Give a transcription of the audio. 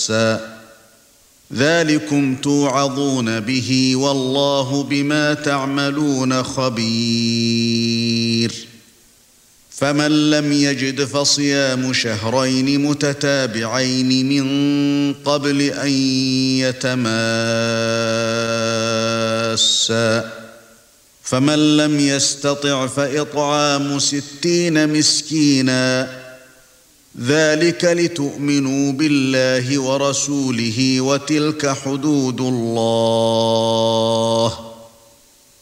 قَصَصًا ذَلِكُمْ تُوعَظُونَ بِهِ وَاللَّهُ بِمَا تَعْمَلُونَ خَبِيرٌ فَمَن لَّمْ يَجِدْ فَصِيَامُ شَهْرَيْنِ مُتَتَابِعَيْنِ مِن قَبْلِ أَن يَتَمَاسَّا فَمَن لَّمْ يَسْتَطِعْ فَإِطْعَامُ 60 مِسْكِينًا ذَلِكَ لِتُؤْمِنُوا بِاللَّهِ وَرَسُولِهِ وَتِلْكَ حُدُودُ اللَّهِ